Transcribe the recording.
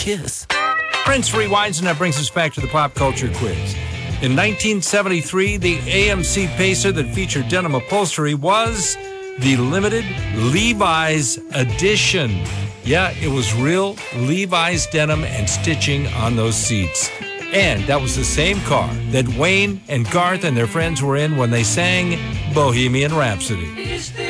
kiss. Prince rewinds, and that brings us back to the pop culture quiz. In 1973, the AMC Pacer that featured denim upholstery was the limited Levi's edition. Yeah, it was real Levi's denim and stitching on those seats. And that was the same car that Wayne and Garth and their friends were in when they sang Bohemian Rhapsody.